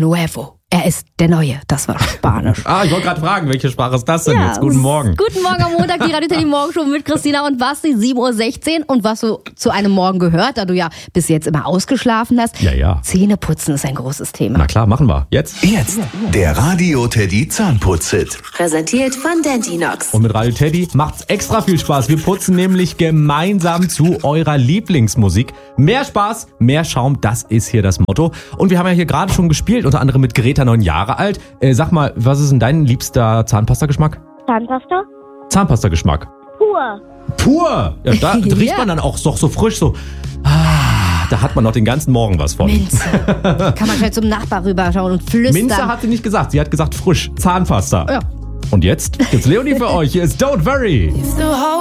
nuevo. Er ist der Neue. Das war Spanisch. Ich wollte gerade fragen, welche Sprache ist das denn jetzt? Guten Morgen. Guten Morgen am Montag, die Radio Teddy Morgenshow mit Christina und Basti, 7:16 Uhr. Und was so zu einem Morgen gehört, da du ja bis jetzt immer ausgeschlafen hast. Ja. Zähneputzen ist ein großes Thema. Na klar, machen wir. Jetzt, der Radio Teddy Zahnputz-Hit. Präsentiert von Dentinox. Und mit Radio Teddy macht's extra viel Spaß. Wir putzen nämlich gemeinsam zu eurer Lieblingsmusik. Mehr Spaß, mehr Schaum, das ist hier das Motto. Und wir haben ja hier gerade schon gespielt, unter anderem mit Greta, 9 Jahre alt. Sag mal, was ist denn dein liebster Zahnpasta-Geschmack? Zahnpasta? Zahnpasta-Geschmack. Pur? Ja, da riecht man dann auch so frisch, so. Da hat man noch den ganzen Morgen was von. Minze. Kann man schnell zum Nachbar rüberschauen und flüstern. Minze hat sie nicht gesagt, sie hat gesagt frisch. Zahnpasta. Ja. Und jetzt gibt's Leonie für euch. Hier ist Don't Worry.